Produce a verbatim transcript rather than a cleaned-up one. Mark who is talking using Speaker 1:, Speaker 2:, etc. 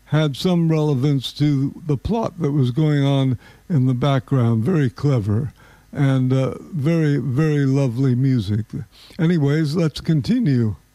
Speaker 1: had some relevance to the plot that was going on in the background. Very clever and uh, very, very lovely music. Anyways, let's continue.